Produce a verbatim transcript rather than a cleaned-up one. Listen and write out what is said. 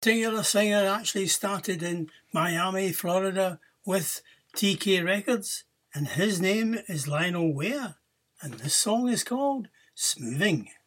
particular singer actually started in Miami, Florida with T K Records, and his name is Lionel Ware, and this song is called Smoothing.